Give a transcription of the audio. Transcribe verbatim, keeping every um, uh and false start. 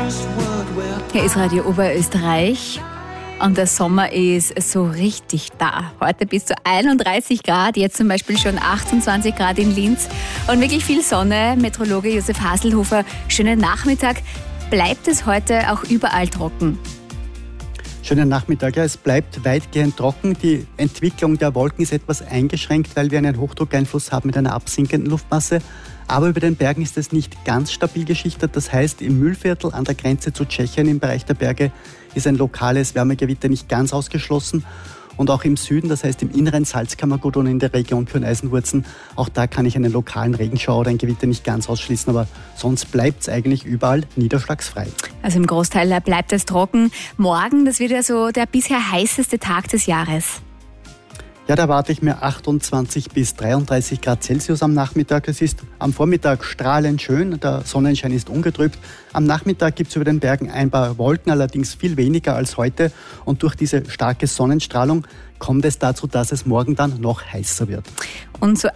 Hier ist Radio Oberösterreich und der Sommer ist so richtig da. Heute bis zu einunddreißig Grad, jetzt zum Beispiel schon achtundzwanzig Grad in Linz und wirklich viel Sonne. Meteorologe Josef Haselhofer, schönen Nachmittag. Bleibt es heute auch überall trocken? Schönen Nachmittag. Ja, es bleibt weitgehend trocken. Die Entwicklung der Wolken ist etwas eingeschränkt, weil wir einen Hochdruckeinfluss haben mit einer absinkenden Luftmasse. Aber über den Bergen ist es nicht ganz stabil geschichtet. Das heißt, im Mühlviertel an der Grenze zu Tschechien im Bereich der Berge ist ein lokales Wärmegewitter nicht ganz ausgeschlossen. Und auch im Süden, das heißt im inneren Salzkammergut und in der Region Kürn-Eisenwurzen, auch da kann ich einen lokalen Regenschauer oder ein Gewitter nicht ganz ausschließen. Aber sonst bleibt es eigentlich überall niederschlagsfrei. Also im Großteil bleibt es trocken. Morgen, das wird ja so der bisher heißeste Tag des Jahres. Ja, da erwarte ich mir achtundzwanzig bis dreiunddreißig Grad Celsius am Nachmittag. Es ist am Vormittag strahlend schön, der Sonnenschein ist ungetrübt. Am Nachmittag gibt es über den Bergen ein paar Wolken, allerdings viel weniger als heute. Und durch diese starke Sonnenstrahlung kommt es dazu, dass es morgen dann noch heißer wird. Und so